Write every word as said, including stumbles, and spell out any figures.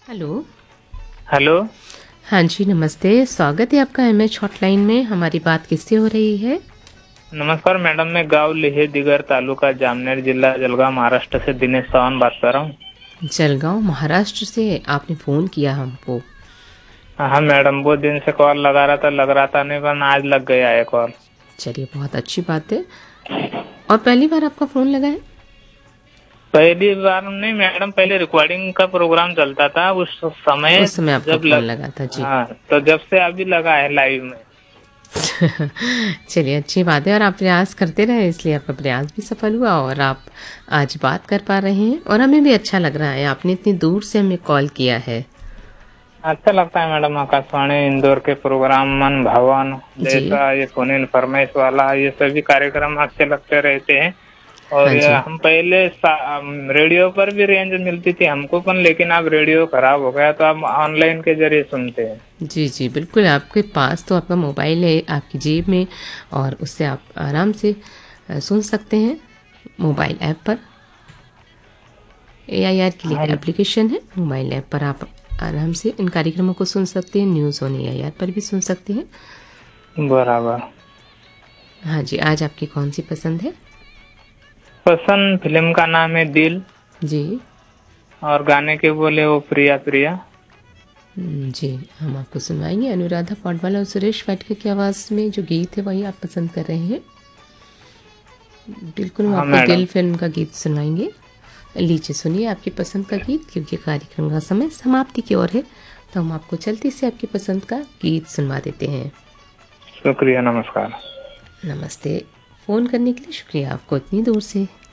Hello. Hello. हाँ जी, नमस्ते। स्वागत है आपका एमएच हॉटलाइन में। हमारी बात किससे हो रही है? नमस्कार मैडम, मैं गांव लेहे दिगर तालुका जामनेर जिला जलगांव महाराष्ट्र से दिनेश चौहान बात कर रहा हूँ। जलगांव महाराष्ट्र से आपने फ़ोन किया हमको। हाँ मैडम, वो दिन से कॉल लगा रहा था, लग रहा था नहीं, पर आज लग गया है कॉल। चलिए, बहुत अच्छी बात है। और पहली बार आपका फ़ोन लगा है? पहली बार नहीं मैडम, पहले रिकॉर्डिंग का प्रोग्राम चलता था उस समय उस समय आपका जब फ़ोन लग लगा था जी। हाँ, तो जब से अभी लगा है लाइव में। चलिए, अच्छी बात है। और आप प्रयास करते रहे, इसलिए आपका प्रयास भी सफल हुआ और आप आज बात कर पा रहे हैं और हमें भी अच्छा लग रहा है, आपने इतनी दूर से हमें कॉल किया है। अच्छा लगता है मैडम, आकाशवाणी इंदौर के प्रोग्राम मन भवन जी। जैसा ये फोन इन फरमाइश वाला, ये सभी कार्यक्रम अच्छे लगते रहते हैं। और हाँ ये जी। हम पहले सा- अम, रेडियो पर भी रेंज मिलती थी हमको, पण लेकिन अब रेडियो खराब हो गया तो हम ऑनलाइन के जरिए सुनते हैं। जी, जी, बिल्कुल। आपके पास तो आपका मोबाइल है, आपकी जेब में, और उससे आप आराम से अ, सुन सकते हैं मोबाइल ऐप पर। एआईआर की एक हम एप्लीकेशन है, मोबाइल ऐप पर आप आराम से इन कार्यक्रमों को सुन सकते हैं। न्यूज़ ऑन एआईआर पर भी सुन सकते हैं। बराबर। हाँ जी, आज आपकी कौन-सी पसंद है? पसंद फिल्म का नाम है दिल, जी। और गाने के बोले वो प्रिया प्रिया। हुँ, जी, हम आपको सुनवाएँगे। अनुराधा पौडवाल और सुरेश वाडकर की आवाज़ में जो गीत है, वही आप पसंद कर रहे हैं। बिल्कुल, हम हाँ आपको मैडम। दिल फ़िल्म का गीत सुनवाएँगे। लीजिए, सुनिए आपकी पसंद का गीत, क्योंकि कार्यक्रम का समय समाप्ति की ओर है, तो हम आपको जल्दी से आपकी पसंद का गीत सुनवा देते हैं। शुक्रिया, नमस्कार। नमस्ते। फ़ोन करने के लिए शुक्रिया आपको इतनी दूर से।